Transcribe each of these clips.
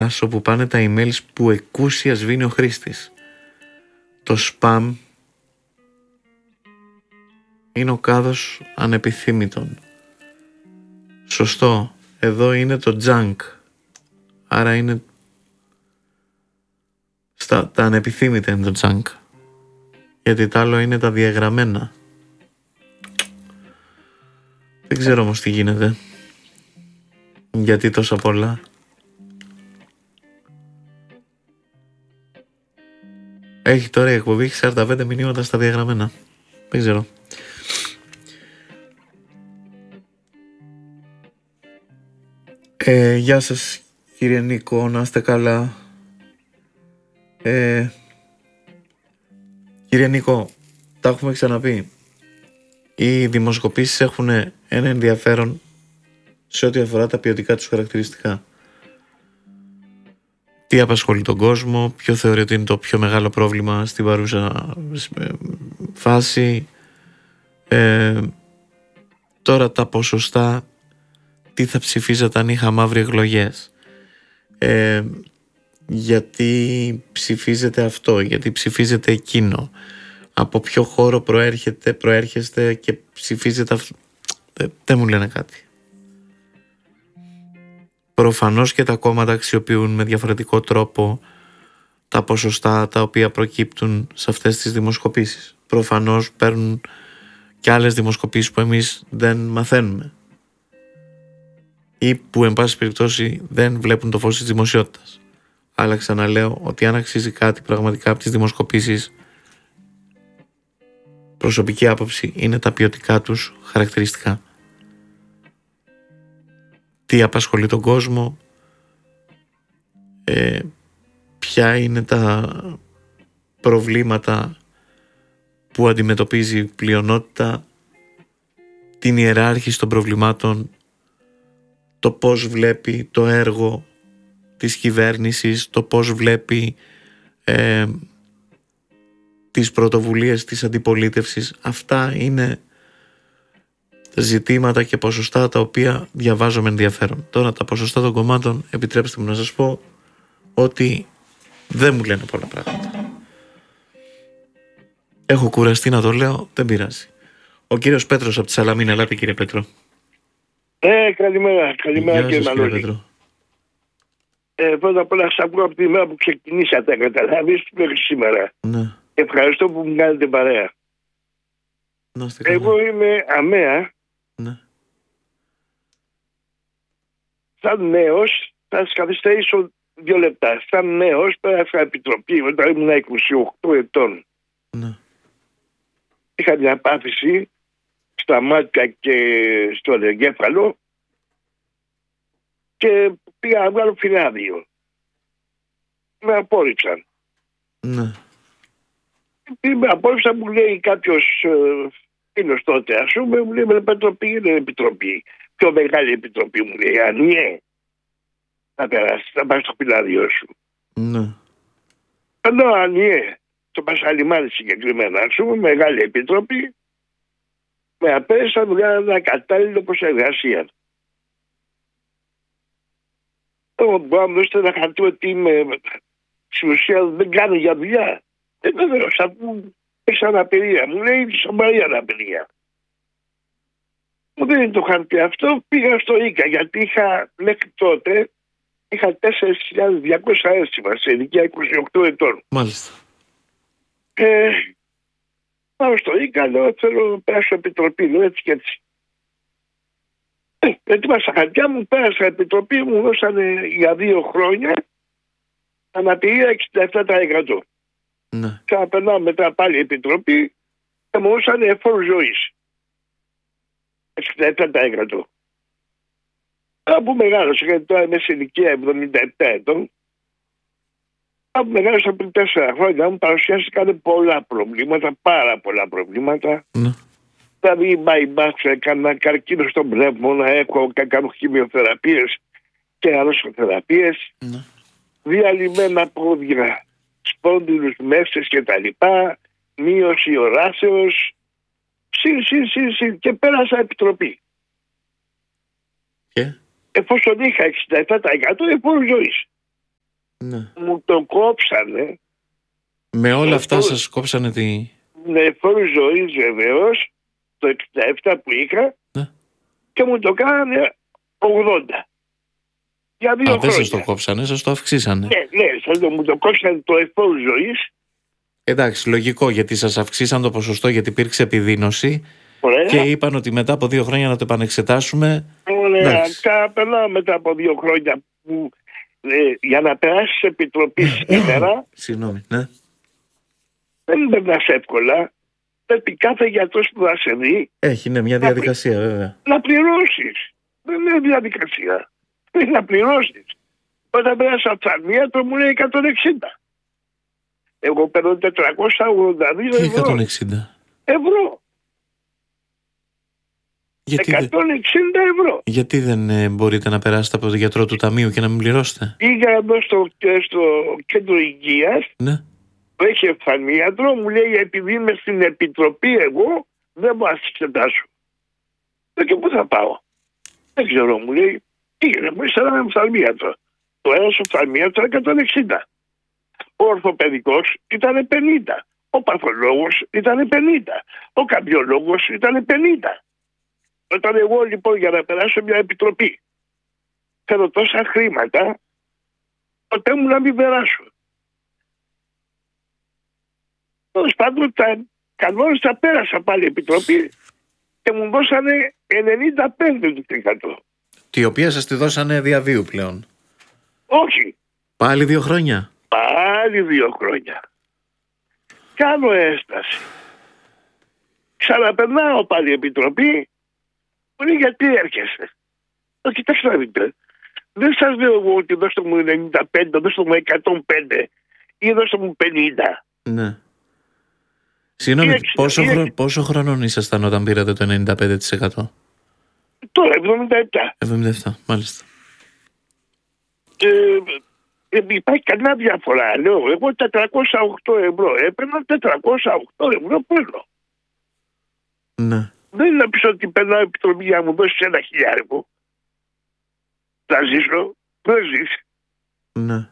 όπου πάνε τα emails που εκούσια σβήνει ο χρήστης. Το spam είναι ο κάδος ανεπιθύμητων. Σωστό. Εδώ είναι το junk. Άρα είναι τα ανεπιθύμητα είναι το junk. Γιατί το άλλο είναι τα διαγραμμένα. Δεν ξέρω όμως τι γίνεται. Γιατί τόσα πολλά. Έχει τώρα η εκπομπή 45 μηνύματα στα διαγραμμένα. Δεν ξέρω. Γεια σας κύριε Νίκο, να είστε καλά. Κύριε Νίκο, τα έχουμε ξαναπεί. Οι δημοσκοπήσεις έχουν ένα ενδιαφέρον σε ό,τι αφορά τα ποιοτικά τους χαρακτηριστικά. Τι απασχολεί τον κόσμο, ποιο θεωρεί ότι είναι το πιο μεγάλο πρόβλημα στην παρούσα φάση. Τώρα τα ποσοστά, τι θα ψηφίζατε αν είχαμε αύριο εκλογές. Γιατί ψηφίζετε αυτό, γιατί ψηφίζετε εκείνο. Από ποιο χώρο προέρχεστε και ψηφίζετε αυτό. Δεν μου λένε κάτι. Προφανώς και τα κόμματα αξιοποιούν με διαφορετικό τρόπο τα ποσοστά τα οποία προκύπτουν σε αυτές τις δημοσκοπήσεις. Προφανώς παίρνουν και άλλες δημοσκοπήσεις που εμείς δεν μαθαίνουμε ή που εν πάση περιπτώσει δεν βλέπουν το φως της δημοσιότητας. Αλλά ξαναλέω ότι αν αξίζει κάτι πραγματικά από τις δημοσκοπήσεις, προσωπική άποψη, είναι τα ποιοτικά τους χαρακτηριστικά. Τι απασχολεί τον κόσμο, ποια είναι τα προβλήματα που αντιμετωπίζει η πλειονότητα, την ιεράρχηση των προβλημάτων, το πώς βλέπει το έργο της κυβέρνησης, το πώς βλέπει τις πρωτοβουλίες της αντιπολίτευσης. Αυτά είναι ζητήματα και ποσοστά τα οποία διαβάζω με ενδιαφέρον. Τώρα τα ποσοστά των κομμάτων, επιτρέψτε μου να σας πω ότι δεν μου λένε πολλά πράγματα. Έχω κουραστεί να το λέω, δεν πειράζει. Ο κύριος Πέτρος από τη Σαλαμίνα, ελάτε κύριε Πέτρο. Καλημέρα κύριε Μανώλη. Πρώτα απ' όλα σας ακούω από τη μέρα που ξεκινήσατε, καταλάβεις, μέχρι σήμερα. Ναι. Ευχαριστώ που μου κάνετε παρέα. Εγώ είμαι αμαία. Ναι. Σαν νέος, θα σας καθυστερήσω 2 λεπτά. Σαν νέος πέρασα επιτροπή όταν ήμουν 28 ετών. Ναι. Είχα μια πάθηση στα μάτια και στο εγκέφαλο και πήγα να βγάλω φυλάδιο. Με απόρριψαν. Ναι. Με απόρριψαν, μου λέει κάποιος φίλος τότε, ας πούμε, μου λέει με επιτροπή, είναι επιτροπή. Πιο μεγάλη επιτροπή, μου λέει, ανιέ. Θα περάσει, θα πάει στο φυλάδιο σου. Ναι. Ενώ ανιέ, στο Πασχαλιμάνι συγκεκριμένα, ας πούμε, μεγάλη επιτροπή, με απέρισαν για ένα κατάλληλο προς εργασία. Εγώ μπορώ να μου δώσετε ένα χαρτί ότι είμαι, στην ουσία δεν κάνω για δουλειά. Βεβαίως, αφού έχεις αναπηρία, μου λέει σοβαρή αναπηρία. Μου δίνει το χαρτί αυτό, πήγα στο ΙΚΑ, γιατί είχα μέχρι τότε 4.200 αίσθημα σε ηλικία 28 ετών. Μάλιστα. Πάω στο ΙΚΑ, λέω θέλω να πέρασω επιτροπή, λέω έτσι και έτσι. Ετοίμασα χαρτιά μου, πέρασα επιτροπή, μου δώσανε για 2 χρόνια αναπηρία 67%. Ναι. Ξαναπερνάω μετά πάλι επιτροπή και μου δώσανε φόρου ζωής. 67%. Κάπου μεγάλωσα, γιατί τώρα είμαι σε ηλικία 77 ετών. Κάπου μεγάλωσα πριν 4 χρόνια, μου παρουσιάστηκαν πολλά προβλήματα, πάρα πολλά προβλήματα. Ναι. Δηλαδή, έκανα καρκίνο στον πνεύμονα, έχω κάνω χημειοθεραπείες και αρρωσοθεραπείες, Ναι. διαλυμένα πόδια, σπόνδυλους μέσες και τα λοιπά, μείωση οράσεως, συν και πέρασα επιτροπή. Και? Εφόσον είχα 67% εφόρου ζωής. Ναι. Μου το κόψανε. Με όλα αυτά σας κόψανε τη... Με φόρους ζωής βεβαίως, το 67 που είχα, Ναι. και μου το κάνανε 80. Για 2 χρόνια. Δεν σας το κόψανε, σας το αυξήσανε. Ναι, μου το κόψανε το φόρους ζωής. Εντάξει, λογικό, γιατί σας αυξήσαν το ποσοστό, γιατί υπήρξε επιδείνωση. Ωραία. Και είπαν ότι μετά από 2 χρόνια να το επανεξετάσουμε. Ωραία, περνάω μετά από 2 χρόνια που για να περάσεις επιτροπή σήμερα. Συγγνώμη, ναι. Δεν περνάς εύκολα. Πρέπει κάθε γιατρός που θα σε δει. Έχει, ναι, μια διαδικασία βέβαια. Να πληρώσεις. Δεν είναι διαδικασία. Πρέπει να πληρώσεις. Όταν πέρασα οφθαλμίατρο μου λέει 160. Εγώ παίρνω 482 ευρώ. 160 ευρώ. Γιατί 160 ευρώ. Γιατί δεν μπορείτε να περάσετε από τον γιατρό του ταμείου και να μην πληρώσετε? Πήγα εδώ στο κέντρο υγείας. Ναι. Το έχει οφθαλμίατρο, μου λέει επειδή είμαι στην επιτροπή εγώ δεν μπορώ να σας εξετάσω. Και πού θα πάω? Δεν ξέρω, μου λέει. Πήγαινε, μου είσαι ένα οφθαλμίατρο. Το ένας οφθαλμίατρο 160. Ο ορθοπαιδικός ήταν 50. Ο παθολόγος ήταν 50. Ο καρδιολόγος ήταν 50. Όταν εγώ λοιπόν για να περάσω μια επιτροπή θέλω τόσα χρήματα, ποτέ μου να μην περάσω. Τέλος πάντων, τα κανόνες τα πέρασα πάλι επιτροπή και μου δώσανε 95%. Τη οποία σας τη δώσανε διαβίου πλέον? Όχι. Πάλι 2 χρόνια? Πάλι 2 χρόνια. Κάνω έσταση. Ξαναπερνάω πάλι επιτροπή. Μου λέει γιατί έρχεσαι? Κοιτάξτε να δείτε. Δεν σας λέω εγώ ότι δώστε μου 95, δώστε μου 105 ή δώστε μου 50. Ναι. Συγγνώμη, πόσο χρονών ήσασταν όταν πήρατε το 95%? Τώρα 77. 77, μάλιστα. Υπάρχει κανένα διαφορά? Λέω, εγώ 408 ευρώ έπαιρνα, 408 ευρώ παίρνω. Ναι. Δεν είναι να πεις ότι περνάω επιτροπή για να μου δώσεις 1.000. Θα ζήσω, δεν ζεις. Ναι.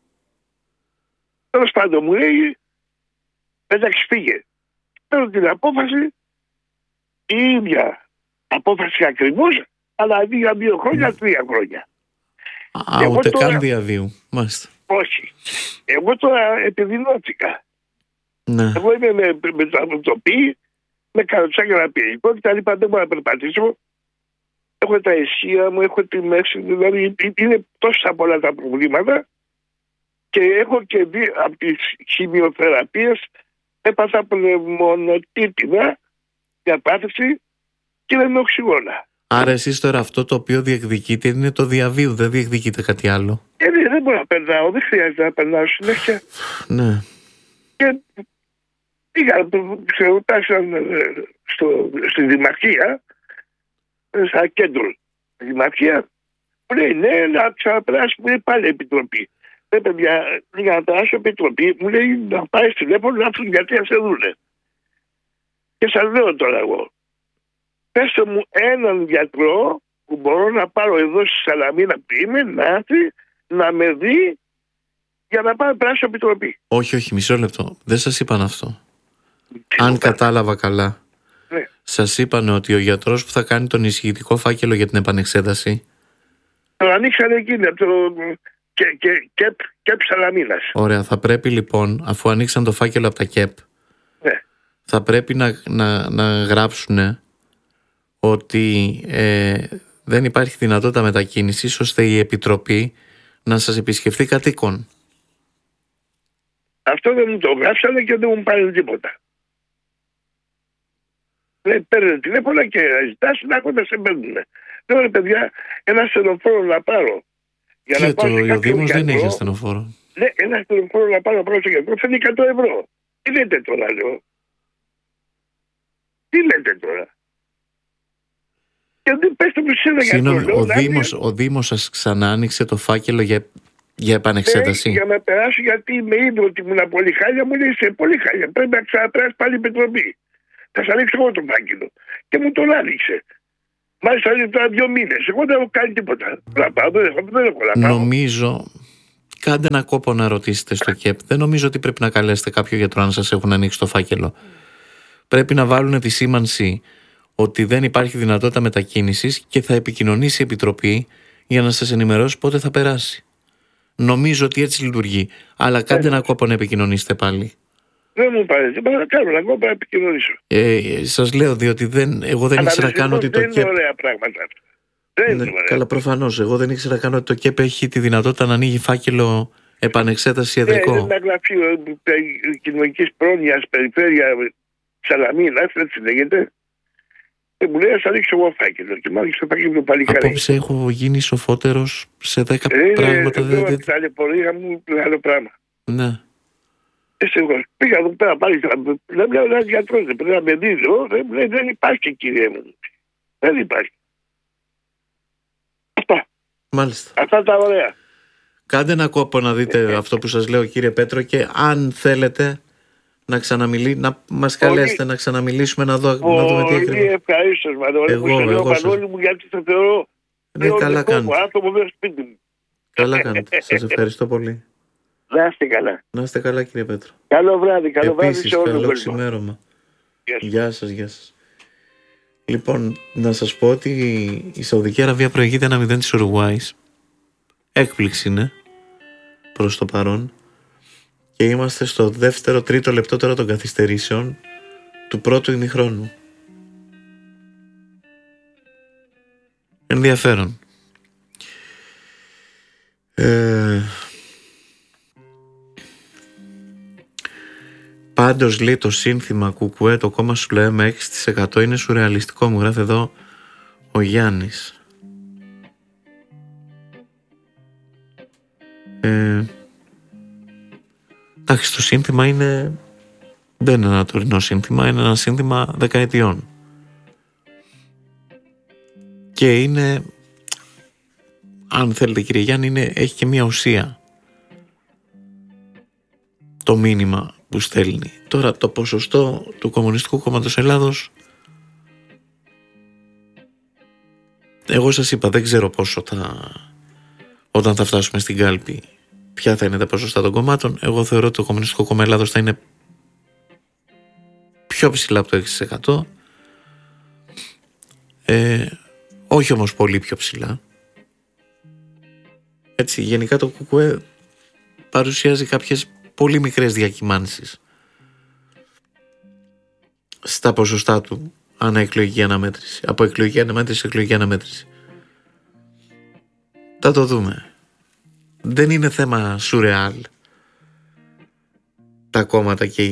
Τέλος πάντων μου λέει, εντάξει φύγε. Παίρνω την απόφαση, η ίδια απόφαση ακριβώς, αλλά αντί για 2 χρόνια, 3 χρόνια. Ούτε τώρα, καν διαβίου, μάλιστα. Όχι. Εγώ τώρα επιδεινώθηκα. Ναι. Εγώ είμαι με το αυτοτοπί, με καροτσάκια να πυρηνικό και τα λοιπά, δεν μπορώ να περπατήσω. Έχω τα αισία μου, έχω τη μέση, δηλαδή είναι τόσα πολλά τα προβλήματα και έχω και δει από τις χημειοθεραπείες έπαθα πνευμονοτίτιδα, διαπάθηση και δεν με οξυγόνα. Άρα εσείς τώρα αυτό το οποίο διεκδικείτε είναι το διαβίου, δεν διεκδικείτε κάτι άλλο? Δεν μπορώ να περνάω, δεν χρειάζεται να περνάω συνέχεια. Ναι. Και πήγα, στη Δημαρχία, στα κέντρο Δημαρχία, μου λέει ναι, να ξαναπεράσουμε πάλι επιτροπή. Ναι παιδιά, για να περάσω επιτροπή, μου λέει να πάει τηλέφωνο να έρθουν γιατί να σε δούνε. Και σας λέω τώρα εγώ, πέστε μου έναν γιατρό που μπορώ να πάρω εδώ στη Σαλαμίνα που είμαι, να έρθει να με δει για να πάω να περάσω επιτροπή. Όχι, μισό λεπτό. Δεν σας είπαν αυτό. Αν κατάλαβα καλά, ναι. Σας είπαν ότι ο γιατρός που θα κάνει τον εισηγητικό φάκελο για την επανεξέταση το ανοίξανε εκείνοι από το ΚΕΠ Σαλαμίνας. Ωραία, θα πρέπει λοιπόν, αφού ανοίξαν το φάκελο από τα ΚΕΠ, ναι. θα πρέπει να γράψουν ότι δεν υπάρχει δυνατότητα μετακίνησης ώστε η Επιτροπή να σας επισκεφθεί κατοίκον. Αυτό δεν μου το γράψανε και δεν μου πάρουν τίποτα. Λέει παίρνε τηλέφωνα και ζητάς να έχω να σε παίρνουν. Λέω ρε παιδιά, ένα στενοφόρο να πάρω. Για και να πάω ο Δήμος δεν έχει στενοφόρο. Ναι, ένα στενοφόρο να πάρω στο γιατρό φέρνει 100 ευρώ. Τι λέτε τώρα, λέω. Τι λέτε τώρα. Και δεν πέστε μου σε ένα γιατρό. Συγγνώμη, ο Δήμος σας ξανά άνοιξε το φάκελο για επανεξέταση. Για να περάσω, γιατί με είδε ότι ήμουν πολύ χάλια, μου λέει είσαι πολύ χάλια. Πρέπει να ξαναπεράσει πάλι η επιτροπή. Θα σα ανοίξω εγώ το φάκελο. Και μου τον άνοιξε. Μάλιστα τώρα 2 μήνες. Εγώ δεν έχω κάνει τίποτα. Δεν έχω να πάω. Νομίζω, κάντε ένα κόπο να ρωτήσετε στο ΚΕΠ. Δεν νομίζω ότι πρέπει να καλέσετε κάποιο γιατρό αν σας έχουν ανοίξει το φάκελο. Πρέπει να βάλουν τη σήμανση ότι δεν υπάρχει δυνατότητα μετακίνησης και θα επικοινωνήσει η Επιτροπή για να σας ενημερώσει πότε θα περάσει. Νομίζω ότι έτσι λειτουργεί. Αλλά κάντε ένα κόπο να επικοινωνήσετε πάλι. Δεν μου παρέσει. Πρέπει να κάνω ένα κόπο να επικοινωνήσω. Σας λέω διότι εγώ δεν ήξερα καν ότι το ΚΕΠ. Δεν είναι ωραία πράγματα. Δεν είναι ωραία. Καλά, προφανώς. Εγώ δεν ήξερα καν ότι το ΚΕΠ έχει τη δυνατότητα να ανοίγει φάκελο επανεξέταση ιατρικό. Είναι ένα γραφείο κοινωνικής πρόνοιας, περιφέρεια Σαλαμίνα, έτσι λέγεται. Και μου λέει, ας ανοίξω εγώ φάκελο. Και μάλιστα το φάκελο πάλι καλά. Απόψε έχω γίνει σοφότερος σε 10 πράγματα. Είναι ταλαιπωρία μου, άλλο πράγμα. Ναι. Πήγα εδώ πέρα πάλι. Δεν μιλάω ένας γιατρός, δεν πρέπει να με δει. Δεν υπάρχει, κύριε μου. Δεν υπάρχει. Αυτά. Μάλιστα. Αυτά τα ωραία. Κάντε ένα κόπο να δείτε αυτό που σας λέω, κύριε Πέτρο, και αν θέλετε να μας καλέσετε να ξαναμιλήσουμε, να δούμε τι ακριβώς. Πολύ ευχαρίστως, Μανώλη μου, γιατί θα θεωρώ καλά κάνετε. άτομο μέσα σπίτι μου. Καλά κάνετε. Σας ευχαριστώ πολύ. Να είστε καλά. Να είστε καλά, κύριε Πέτρο. Καλό βράδυ, καλό βράδυ Επίσης, σε όλους. καλό ξημέρωμα. Γεια σας. Λοιπόν, να σας πω ότι η Σαουδική Αραβία προηγείται 1-0 της Ουρουγουάης. Έκπληξη είναι προς το παρόν. Και είμαστε στο δεύτερο-τρίτο λεπτό τώρα των καθυστερήσεων του πρώτου ημιχρόνου. Ενδιαφέρον. Πάντως λέει το σύνθημα Κουκουέ, το κόμμα σου λέμε 6% είναι σουρεαλιστικό, μου γράφει εδώ ο Γιάννης. Εντάξει, το σύνθημα δεν είναι ένα τωρινό σύνθημα, είναι ένα σύνθημα δεκαετιών. Και είναι, αν θέλετε κύριε Γιάννη, έχει και μια ουσία το μήνυμα που στέλνει. Τώρα το ποσοστό του Κομμουνιστικού Κόμματος Ελλάδος, εγώ σας είπα, δεν ξέρω πόσο όταν θα φτάσουμε στην κάλπη ποια θα είναι τα ποσοστά των κομμάτων. Εγώ θεωρώ ότι το Κομμουνιστικό Κόμμα Ελλάδος θα είναι πιο ψηλά από το 6%. Όχι όμως πολύ πιο ψηλά. Έτσι, γενικά το ΚΚΕ παρουσιάζει κάποιες πολύ μικρές διακυμάνσεις στα ποσοστά του ανά εκλογική αναμέτρηση, από εκλογική αναμέτρηση σε εκλογική αναμέτρηση. Θα το δούμε. Δεν είναι θέμα σουρεάλ τα κόμματα και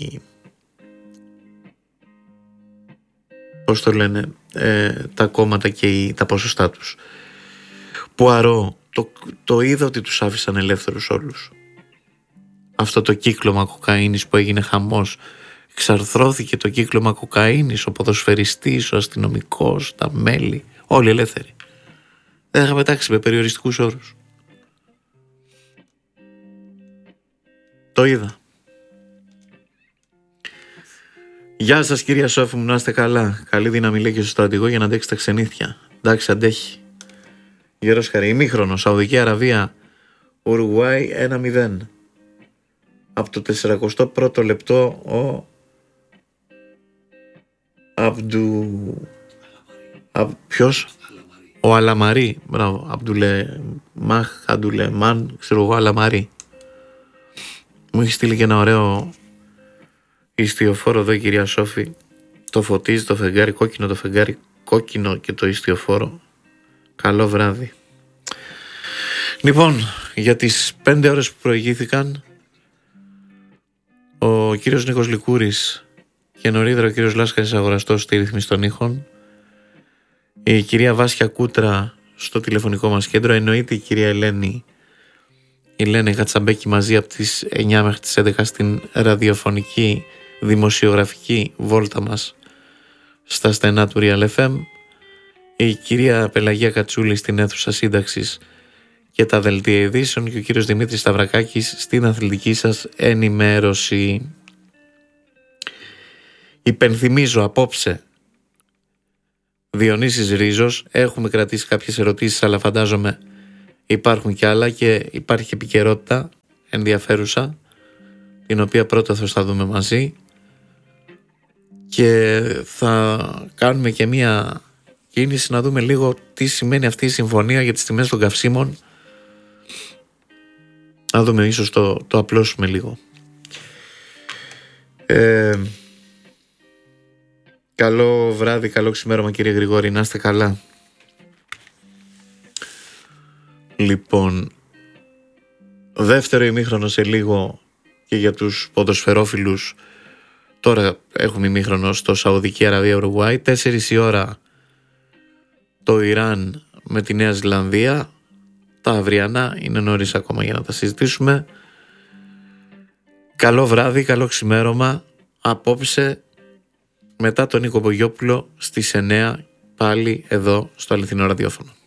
πώς το λένε, τα κόμματα και τα ποσοστά τους. Πουαρό, το είδα ότι τους άφησαν ελεύθερους όλους. Αυτό το κύκλωμα κοκαίνης που έγινε χαμός, εξαρθρώθηκε το κύκλωμα κοκαίνης, ο ποδοσφαιριστής, ο αστυνομικός, τα μέλη, όλοι ελεύθεροι. Δεν είχαμε τάξει με περιοριστικούς όρους. Το είδα. Γεια σας κυρία Σόφη μου, να είστε καλά. Καλή δύναμη λέει και στο στρατηγό για να αντέξει τα ξενύχια. Εντάξει, αντέχει. Γερός χαρή. Ημίχρονο, Σαουδική Αραβία, Ουρουγουάη 1-0. Από το 41ο λεπτό ο ποιος? Ο Αλαμαρί. Μπράβο. Αντουλεμάν, ξέρω εγώ, Αλαμαρί. Μου έχει στείλει και ένα ωραίο ιστιοφόρο εδώ η κυρία Σόφη. Το φωτίζει το φεγγάρι κόκκινο, το φεγγάρι κόκκινο και το ιστιοφόρο. Καλό βράδυ. Λοιπόν, για τις 5 ώρες που προηγήθηκαν, ο κύριος Νίκος Λικούρης και νωρίτερα ο κύριος Λάσκαρης Αγοραστός στη ρύθμιση των ήχων, η κυρία Βάσια Κούτρα στο τηλεφωνικό μας κέντρο, εννοείται η κυρία Ελένη Γατσαμπέκη μαζί από τις 9 μέχρι τις 11 στην ραδιοφωνική δημοσιογραφική βόλτα μας στα στενά του Real FM, η κυρία Πελαγία Κατσούλη στην αίθουσα σύνταξης και τα δελτία ειδήσεων και ο κύριος Δημήτρης Σταυρακάκης στην αθλητική σας ενημέρωση. Υπενθυμίζω απόψε Διονύσης Ρίζος, έχουμε κρατήσει κάποιες ερωτήσεις αλλά φαντάζομαι υπάρχουν κι άλλα και υπάρχει επικαιρότητα ενδιαφέρουσα, την οποία πρώτα θα δούμε μαζί και θα κάνουμε και μία κίνηση να δούμε λίγο τι σημαίνει αυτή η συμφωνία για τις τιμές των καυσίμων. Να δούμε, ίσως το απλώσουμε λίγο. Καλό βράδυ, καλό ξημέρωμα κύριε Γρηγόρη, να είστε καλά. Λοιπόν, δεύτερο ημίχρονο σε λίγο και για τους ποδοσφαιρόφιλους. Τώρα έχουμε ημίχρονο στο Σαουδική Αραβία Ουρουγουάη, 4 η ώρα το Ιράν με τη Νέα Ζηλανδία. Τα αυριανά είναι νωρίς ακόμα για να τα συζητήσουμε. Καλό βράδυ, καλό ξημέρωμα. Απόψε μετά τον Νίκο Μπογιόπουλο στις 9 πάλι εδώ στο Αληθινό Ραδιόφωνο.